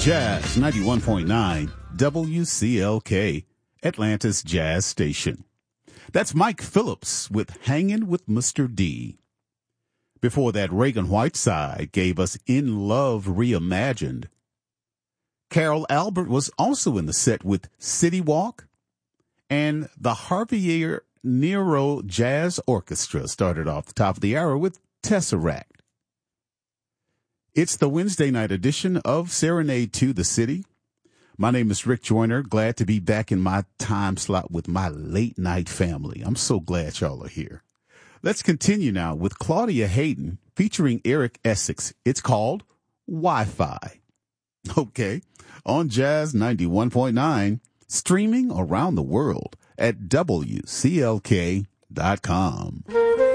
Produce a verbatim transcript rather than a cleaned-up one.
Jazz ninety-one point nine W C L K, Atlanta's Jazz Station. That's Mike Phillips with Hangin' with Mister D. Before that, Reagan Whiteside gave us In Love Reimagined. Carol Albert was also in the set with City Walk, and the Javier Nero Jazz Orchestra started off the top of the hour with Tesseract. It's the Wednesday night edition of Serenade to the City. My name is Rick Joyner. Glad to be back in my time slot with my late night family. I'm so glad y'all are here. Let's continue now with Claudia Hayden featuring Eric Essex. It's called Wi-Fi. Okay, on Jazz ninety-one point nine, streaming around the world at W C L K dot com.